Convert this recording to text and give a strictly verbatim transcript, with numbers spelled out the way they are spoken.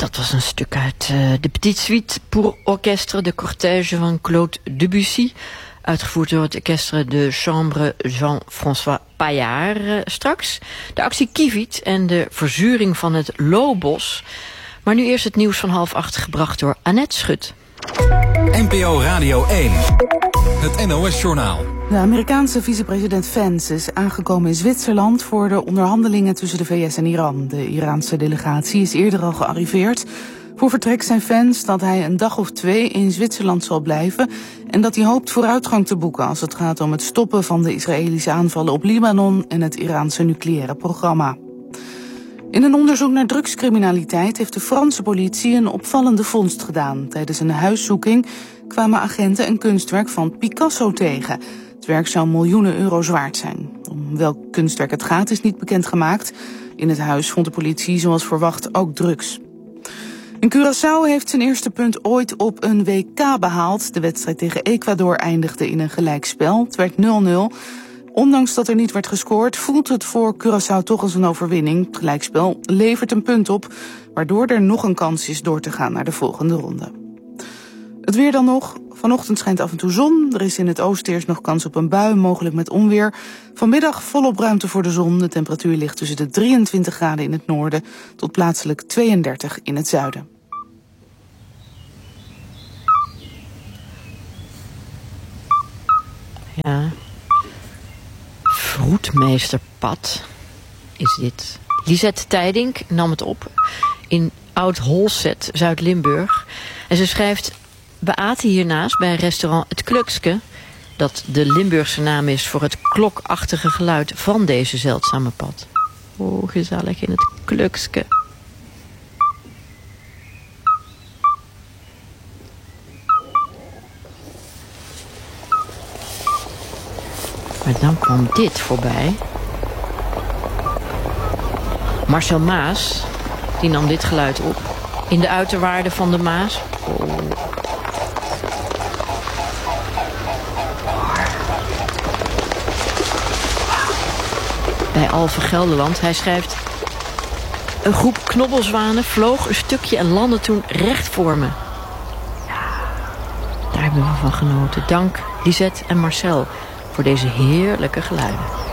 Dat was een stuk uit uh, de Petite Suite pour Orchestre, de cortège van Claude Debussy. Uitgevoerd door het orchestre de Chambre Jean-François Paillard. Uh, straks de actie Kieviet en de verzuring van het Loobos. Maar nu eerst het nieuws van half acht, gebracht door Annette Schut. N P O Radio één. Het N O S-journaal. De Amerikaanse vicepresident Vance is aangekomen in Zwitserland voor de onderhandelingen tussen de V S en Iran. De Iraanse delegatie is eerder al gearriveerd. Voor vertrek zei Vance dat hij een dag of twee in Zwitserland zal blijven en dat hij hoopt vooruitgang te boeken als het gaat om het stoppen van de Israëlische aanvallen op Libanon en het Iraanse nucleaire programma. In een onderzoek naar drugscriminaliteit heeft de Franse politie een opvallende vondst gedaan. Tijdens een huiszoeking kwamen agenten een kunstwerk van Picasso tegen. Het werk zou miljoenen euro's waard zijn. Om welk kunstwerk het gaat is niet bekendgemaakt. In het huis vond de politie zoals verwacht ook drugs. En Curaçao heeft zijn eerste punt ooit op een W K behaald. De wedstrijd tegen Ecuador eindigde in een gelijkspel. Het werd nul nul. Ondanks dat er niet werd gescoord, voelt het voor Curaçao toch als een overwinning. Het gelijkspel levert een punt op, waardoor er nog een kans is door te gaan naar de volgende ronde. Het weer dan nog. Vanochtend schijnt af en toe zon. Er is in het oosten eerst nog kans op een bui, mogelijk met onweer. Vanmiddag volop ruimte voor de zon. De temperatuur ligt tussen de drieëntwintig graden in het noorden tot plaatselijk tweeëndertig in het zuiden. Ja... Vroedmeesterpad is dit. Lisette Tijdink nam het op in Oud-Holset, Zuid-Limburg. En ze schrijft: we aten hiernaast bij restaurant Het Klukske, dat de Limburgse naam is voor het klokachtige geluid van deze zeldzame pad. Oh, gezellig in het Klukske. Maar dan kwam dit voorbij. Marcel Maas, die nam dit geluid op. In de uiterwaarden van de Maas. Oh. Bij Alphen Gelderland. Hij schrijft: een groep knobbelzwanen vloog een stukje en landde toen recht voor me. Ja, daar hebben we van genoten. Dank Lisette en Marcel voor deze heerlijke geluiden.